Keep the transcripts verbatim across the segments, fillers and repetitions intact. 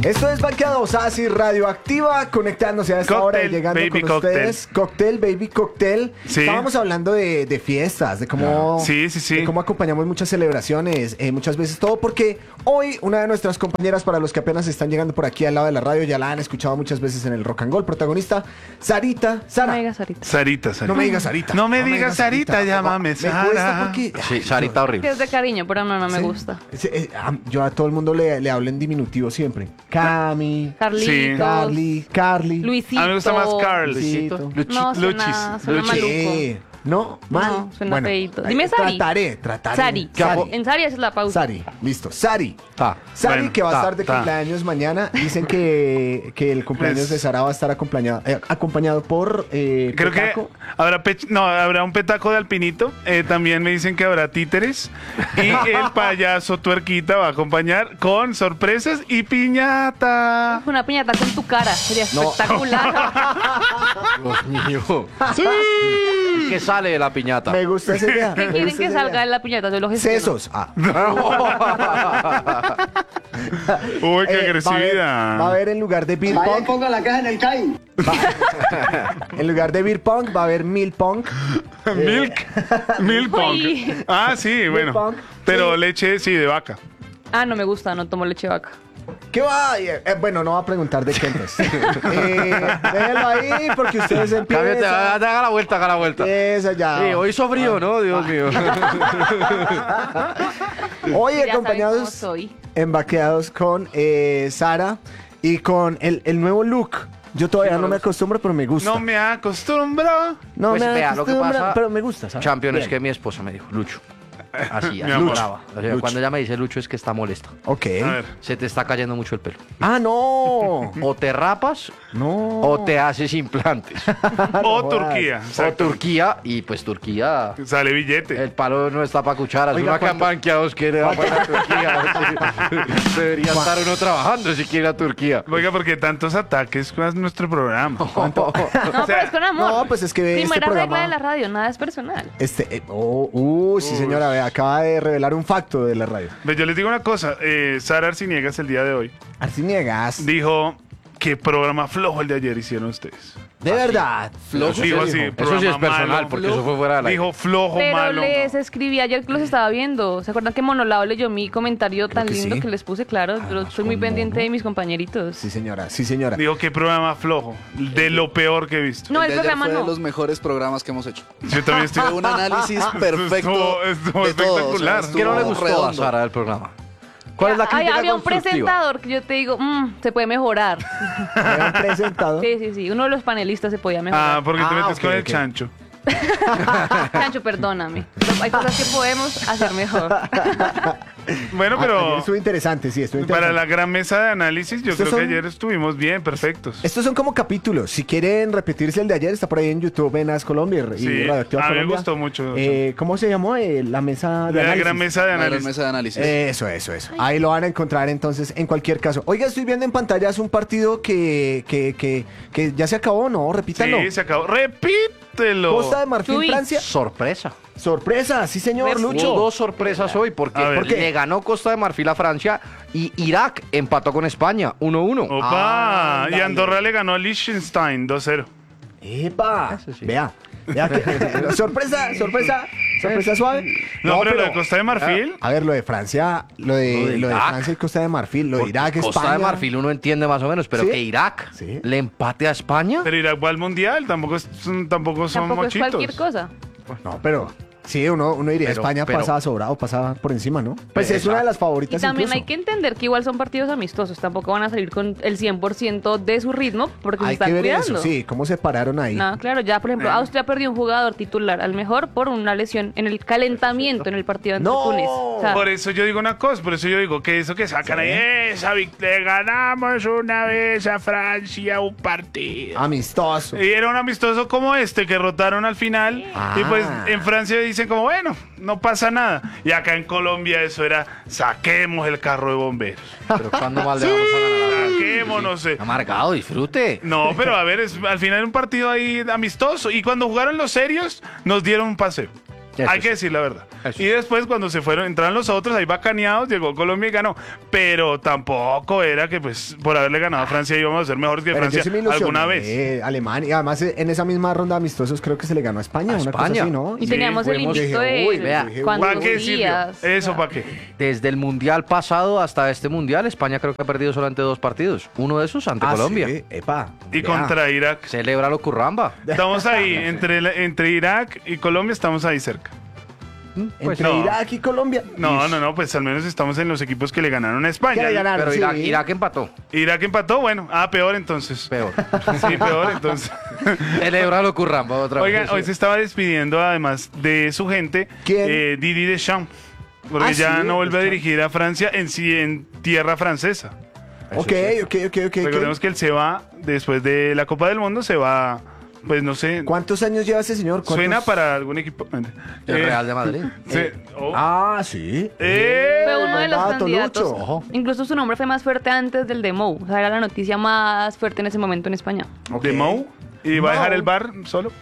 Esto es Banqueados así Radioactiva, conectándose a esta Cocktail, hora y llegando baby, con cocktail. ustedes. Cocktail, baby, cocktail. Sí. Estábamos hablando de, de fiestas, de cómo, Sí, sí, sí. de cómo acompañamos muchas celebraciones, eh, muchas veces todo, porque hoy una de nuestras compañeras, para los que apenas están llegando por aquí al lado de la radio, ya la han escuchado muchas veces en el Rock and Roll, protagonista, Sarita. Sara. No me digas Sarita. Sarita, Sarita. No me digas Sarita. No me digas Sarita, llámame Me Sara. cuesta porque... Sí, Sarita horrible. Que es de cariño, pero no, no me Sí. gusta. Sí, eh, a- yo a todo el mundo le, le hablo en diminutivo siempre. Cami, Carlitos. Carly, Carly. Luisito. A mí me gusta más Carl. Luisito. No, suena, Luchis. suena Luchis. maluco. ¿Qué? ¿No? ¿Mal? No, suena feíto. Dime eh, Sari. Trataré, trataré. Sari. Sari. En Sari esa es la pausa. Sari, listo. Sari. Ta. Sari, Bueno, que va a ta, estar de ta. cumpleaños mañana. Dicen que, que el cumpleaños Pues- de Sara va a estar acompañado, eh, acompañado por... eh, Creo Petaco. que habrá pech- no, habrá un petaco de alpinito. Eh, también me dicen que habrá títeres. Y el payaso tuerquita va a acompañar con sorpresas y piñata. Una piñata con tu cara. Sería No. espectacular. Dios mío. ¡Sí! ¿Qué sale de la piñata? Me gusta esa idea. ¿Qué me quieren gusta que esa salga idea. de la piñata? Yo lo gestiono. Sesos. Ah. Uy, qué Eh, agresividad. Va a haber, va a haber en lugar de beer Vaya y pong, ponga la caja en el C A I. en lugar de beer pong va a haber mil pong. Milk. Milk Uy. pong. Ah, sí, bueno. pong. Pero Sí. leche, sí, de vaca. Ah, no me gusta, no tomo leche de vaca. ¿Qué va? Eh, eh, bueno, no va a preguntar de qué entonces. eh, déjelo ahí porque ustedes Cámbiate, empiezan. haga haga la vuelta, haga la vuelta. Empieza ya. Sí, hoy hizo frío, ¿no? Dios mío. Hoy Ya saben cómo acompañados soy. en Vaqueados con eh, Sara y con el, el nuevo look. Yo todavía no me acostumbro, pero me gusta. No me acostumbro. No Pues me vea, lo que acostumbro, pasa- pero me gusta, ¿sabes? Champion, es Bien. que mi esposa me dijo, Lucho. Así, Mi así amor. brava. O sea, Lucho. cuando ella me dice Lucho es que está molesta. Ok. A ver. Se te está cayendo mucho el pelo. Ah, no. O te rapas No. o te haces implantes. O jodas. Turquía. O Exacto. Turquía, y pues Turquía, Sale billete. el palo no está para cucharas. Oiga, Una que ¿cuánto- Banqueados quiere ir para Turquía. Sí. Debería estar uno trabajando si quiere ir a Turquía. Oiga, porque tantos ataques con nuestro programa. No, pero es con amor. No, pues es que este Primera programa- regla de la radio, nada es personal. Este, eh, oh, uh, sí señora, ve, acaba de revelar un facto de la radio. Pues yo les digo una cosa. Eh, Sara Arciniegas el día de hoy Arciniegas. dijo qué programa flojo el de ayer hicieron ustedes. De verdad. Flojo. Dijo Eso así, sí es programa personal, malo. porque eso fue fuera de la... Dijo flojo, Pero malo. les escribí ayer que los estaba viendo. ¿Se acuerdan que Monolao leyó mi comentario tan que lindo sí. que les puse? Claro, yo soy muy ¿cómo pendiente no? de mis compañeritos. Sí señora, sí señora. Dijo qué programa flojo. De lo peor que he visto. No, El el de ayer programa fue no. de los mejores programas que hemos hecho. Yo también estoy. Fue un análisis perfecto Estuvo- estuvo de todo. espectacular. estuvo ¿Qué no le gustó a redondo. Sara del programa? ¿Cuál es la Ay, crítica había un constructiva? presentador que yo te digo, "Mm, se puede mejorar." Habían presentado. Sí, sí, sí. Uno de los panelistas se podía mejorar. Ah, porque te Ah, metes ok, con el ok. chancho. Chancho, perdóname. Pero hay cosas que podemos hacer mejor. Bueno, Ah, ayer pero estuvo interesante, sí, estuvo interesante. para la gran mesa de análisis, yo Estos creo que son- ayer estuvimos bien, perfectos. Estos son como capítulos. Si quieren repetirse el de ayer, está por ahí en YouTube, en As Colombia y Sí, Radioactiva a mí me Colombia. gustó mucho. Eh, ¿Cómo se llamó? Eh, la mesa de La análisis. gran mesa de La gran análisis. mesa de análisis. Eso, eso, eso. Ahí lo van a encontrar entonces en cualquier caso. Oiga, estoy viendo en pantallas un partido que, que, que, que ya se acabó, ¿no? Repítanlo. Sí, se acabó. Repítelo. Costa de Marfil, Uy. Francia. Sorpresa. Sorpresa, sí señor, Ver- Lucho. Hubo dos sorpresas hoy porque A ver. ¿Por qué? le ganó Costa de Marfil a Francia y Irak empató con España uno uno. Opa. Ándale. Y Andorra le ganó a Liechtenstein dos cero. ¡Epa! Eso sí. Vea, vea que... sorpresa, sorpresa, sorpresa suave. No, pero, lo de Costa de Marfil. A ver, lo de Francia, lo de, Lo de lo de Irak. Francia y Costa de Marfil, lo de Porque Irak, Costa España. de Marfil uno entiende más o menos, pero ¿Sí? que Irak Sí. le empate a España. Pero Irak va al mundial, tampoco, es- son- tampoco son Tampoco es mochitos. cualquier cosa. No, pero sí, uno, uno diría, Pero- España pero- pasaba sobrado, pasaba por encima, ¿no? Pues es Exacto. una de las Y favoritas también incluso. hay que entender que igual son partidos amistosos. Tampoco van a salir con el cien por ciento de su ritmo porque se Hay están que ver cuidando. eso, sí, cómo se pararon ahí. No, claro, ya por ejemplo, Eh. Austria perdió un jugador titular al mejor por una lesión en el calentamiento en el partido ante ¡No! Túnez. O sea, Por eso yo digo una cosa, por eso yo digo que eso que sacan ahí, esa vic- le ganamos una vez a Francia un partido. Amistoso. Y era un amistoso como este que rotaron al final. Ah. Y pues en Francia dicen como, bueno, no pasa nada. Y acá en Colombia eso era, saquemos el carro de bomberos. Pero cuando más le vamos a ganar a la- Saquemos, no sé. Amargado, disfrute. No, pero a ver, es, al final era un partido ahí amistoso. Y cuando jugaron los serios, nos dieron un paseo. Eso Hay sí. que decir la verdad. Eso Y después cuando se fueron, entraron los otros, ahí bacaneados, llegó Colombia y ganó. Pero tampoco era que pues por haberle ganado a Francia íbamos a ser mejores que Pero yo Francia sí me ilusioné, alguna vez. eh, Alemania. Además, eh, en esa misma ronda de amistosos creo que se le ganó a España. A una España. cosa así, ¿no? Y Sí, teníamos el fuimos- invicto dije, uy, de vea, dije, cuántos ¿Para qué sirvió? días. Eso, O sea, ¿para qué? Desde el mundial pasado hasta este mundial, España creo que ha perdido solamente dos partidos. Uno de esos ante Ah, Colombia. sí, epa. Y vea. contra Irak. Celébralo, curramba. Estamos ahí, entre, la- entre Irak y Colombia estamos ahí cerca. Pues Entre no. Irak y Colombia. No, no, no, pues al menos estamos en los equipos que le ganaron a España. Que le ganaron. Pero sí. Irak, Irak empató. Irak empató, bueno, ah, peor entonces. Peor. Sí, peor entonces. Celébralo, curramba, otra Oigan, vez. hoy se estaba despidiendo además de su gente, ¿Quién? eh, Didi Deschamps, porque Ah, ya sí, no vuelve a Deschamps. dirigir a Francia en sí en tierra francesa. Ok, ok, ok, ok. Recordemos ok. que él se va después de la Copa del Mundo, se va, pues no sé, ¿Cuántos años lleva ese señor? ¿Cuántos? suena para algún equipo. El Eh, Real de Madrid. sí. Oh. Ah, sí. Eh, Fue uno de los Dato, candidatos. Lucho. Ojo. Incluso su nombre fue más fuerte antes del de Mou. O sea, era la noticia más fuerte en ese momento en España. Ok. de Mou. ¿Y va a dejar Mou. el bar solo?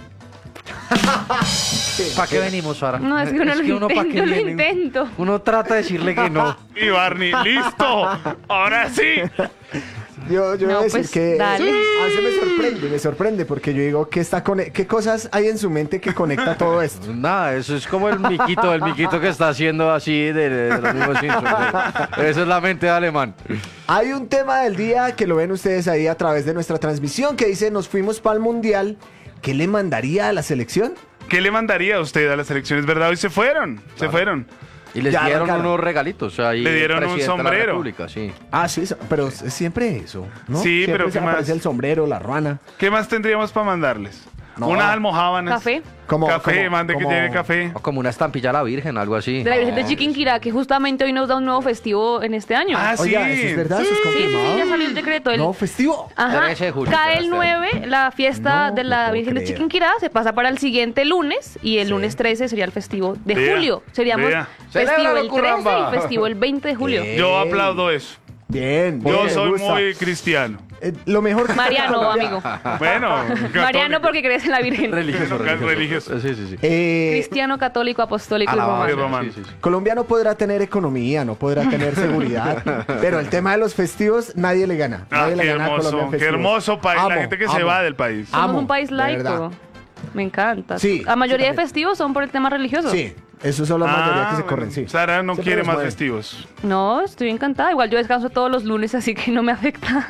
¿Para qué venimos, Sara? No, es que uno lo uno ¿pa' qué intento, lo viene? intento. Uno trata de decirle que no. Y Barney, listo. Ahora sí. Yo, yo No, voy a decir pues, que dale. a veces me sorprende, me sorprende porque yo digo que está con qué cosas hay en su mente que conecta todo esto. Nada, eso es como el miquito, el miquito que está haciendo así de, de los mismos Simpsons. Esa es la mente de alemán. Hay un tema del día que lo ven ustedes ahí a través de nuestra transmisión que dice nos fuimos para el mundial. ¿Qué le mandaría a la selección? ¿Qué le mandaría a usted a las elecciones, verdad? Hoy se fueron, se fueron. Y les Ya dieron arrancaron. unos regalitos. Ahí Le dieron el un presidente de la sombrero. República, sí. Ah, sí, so- pero es siempre eso, ¿no? Sí, Siempre pero se ¿qué más? aparece el sombrero, la ruana. ¿Qué más tendríamos para mandarles? No. Unas almojábanas. Café. Como- Café, como- mande que como- lleve café. O como una estampilla a la Virgen, algo así. De la Virgen de Chiquinquirá, que justamente hoy nos da un nuevo festivo en este año. Ah, sí. Oiga, ¿eso es verdad? ¿Eso es Sí, sí, confirmado? sí, ya salió el decreto. El- No, festivo. Ajá. trece de julio, Cae para el este nueve, la fiesta No, de no la puedo Virgen de creer. Chiquinquirá se pasa para el siguiente lunes y el Sí. lunes trece sería el festivo de Vea, julio. Seríamos vea. festivo Celébralo, el trece curramba. y festivo el veinte de julio. ¿Qué? Yo aplaudo eso. Bien, Yo bien, me soy gusta. muy cristiano. Eh, lo mejor que Mariano, amigo. Bueno, Mariano católico. porque crees en la Virgen. Religioso, Bueno, religioso. religioso. Sí, sí, sí. Eh, Cristiano, católico, apostólico y Alabanza, romano. romano. sí, sí, sí. Colombia no podrá tener economía, no podrá tener seguridad, pero el tema de los festivos nadie le gana. Ah, Nadie le qué gana a Colombia en hermoso, qué festivos. hermoso país. La Amo, gente que se amo. va del país. Somos Amo, un país de laico. verdad. Me encanta. Sí, La mayoría sí, de también. festivos son por el tema religioso. Sí, esos son la mayoría Ah, que se corren, sí. Sara no Siempre quiere los más mueven. festivos. No, estoy encantada. Igual yo descanso todos los lunes, así que no me afecta.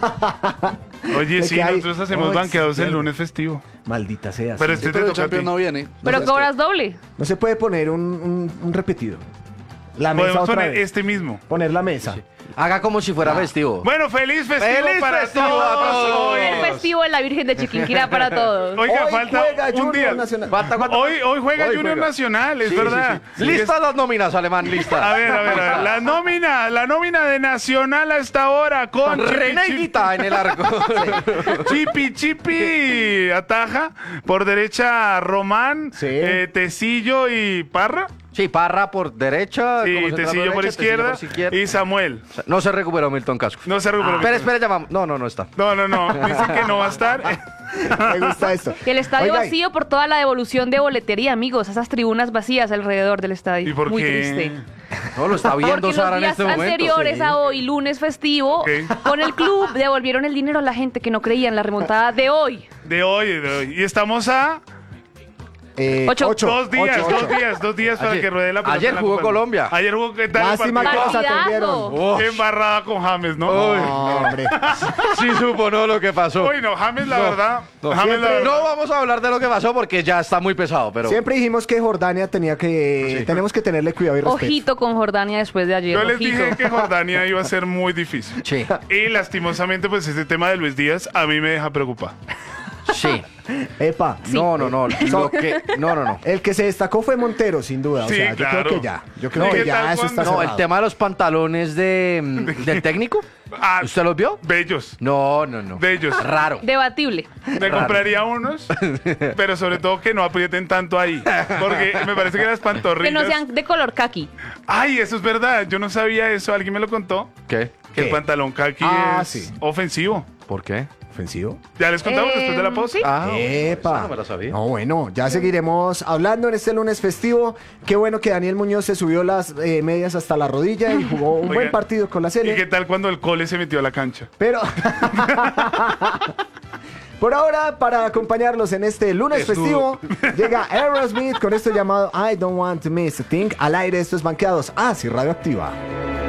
Oye, ¿De sí, qué hay? nosotros hacemos No, banqueados el existe. lunes festivo. Maldita sea. Pero sí. este te Pero el toca a ti. champion no viene. Pero Entonces, cobras doble. No se puede poner un, un- un repetido. La mesa Podemos otra poner vez. este mismo. Poner la mesa. Haga como si fuera festivo. Bueno, feliz festivo ¡Feliz para festivo todos. a todos! Hoy, El festivo de la Virgen de Chiquinquirá para todos. Oiga, Hoy falta juega un Junior día. Nacional. ¿Cuánta, cuánta? Hoy, hoy juega Hoy Junior juega. Nacional, es Sí, verdad. sí, sí. Listas las nóminas, alemán, lista. A ver, a ver, a ver. La nómina, la nómina de Nacional a esta hora con René Chipi Higuita en el arco. Chipi Chipi ataja. Por derecha Román, Sí. eh, Tecillo y Parra. Sí, Parra por derecha. Y como central Tecillo por derecha, izquierda. Tecillo por izquierda. Y Samuel. No se recuperó Milton Casco. No se recuperó. Espera, espera, llamamos. No, no, no está. No, no, no. Dicen que no va a estar. Me gusta esto. Y el estadio Oiga, vacío por toda la devolución de boletería, amigos. Esas tribunas vacías alrededor del estadio. ¿Y por Muy qué? triste. No, lo está viendo Porque Sara los en días este momento. anteriores sí. a hoy, lunes festivo, Ok. con el club devolvieron el dinero a la gente que no creía en la remontada de hoy. De hoy, de hoy. Y estamos a Eh, Ocho. dos días, ocho, ocho. dos días, dos días para Ayer- que ruede la pelota. ayer en la jugó Copa. Colombia. Ayer jugó, ¿qué tal el Lástima partido? que nos Partidazo. atendieron. Oh, Qué embarrada con James, ¿no? Uy. No, hombre. sí supo, ¿no? Lo que pasó. Uy, no, James, la No, verdad. no. James, la Siempre- verdad. No vamos a hablar de lo que pasó porque ya está muy pesado, pero... Siempre dijimos que Jordania tenía que... Sí. Tenemos que tenerle cuidado y respeto. Ojito con Jordania después de ayer. Yo les ojito. dije que Jordania iba a ser muy difícil. Sí, Y lastimosamente, pues este tema de Luis Díaz a mí me deja preocupado. sí. Epa. No, no, no. Lo que... No, no, no. El que se destacó fue Montero, sin duda. Sí, o sea, yo claro. creo que ya. Yo creo No, que ¿qué ya tal eso está cuando- No, el cerrado. tema de los pantalones de, mm, del técnico. Ah, ¿Usted los vio? bellos. No, no, no. Bellos. Raro. Debatible. Me compraría unos, pero sobre todo que no aprieten tanto ahí. Porque me parece que las Que pantorrillas. no sean de color kaki. Ay, eso es verdad. Yo no sabía eso. Alguien me lo contó. ¿Qué? Que el ¿Qué? pantalón kaki Ah, es sí. ofensivo. ¿Por qué? inofensivo? Ya les contamos Eh, después de la pos. sí. Ah, Epa. esa no me la sabía. No, bueno, ya seguiremos hablando en este lunes festivo. Qué bueno que Daniel Muñoz se subió las eh, medias hasta la rodilla y jugó un Oiga, buen partido con la ¿Y qué Sele. tal cuando el cole se metió a la cancha? Pero por ahora, para acompañarlos en este lunes Estuvo. festivo, llega Aerosmith con esto llamado I Don't Want to Miss a Thing. Al aire, estos banqueados. Ah, sí, Radioactiva.